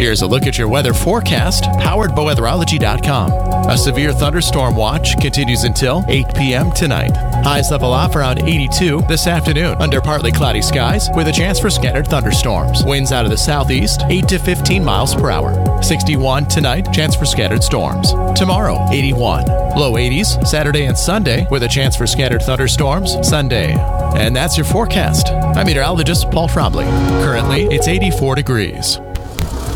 Here's a look at your weather forecast, powered by weatherology.com. A severe thunderstorm watch continues until 8 p.m. tonight. Highs level off around 82 this afternoon under partly cloudy skies with a chance for scattered thunderstorms. Winds out of the southeast, 8 to 15 miles per hour. 61 tonight, chance for scattered storms. Tomorrow, 81. Low 80s Saturday and Sunday with a chance for scattered thunderstorms Sunday. And that's your forecast. I'm meteorologist Paul Trombley. Currently, it's 84 degrees.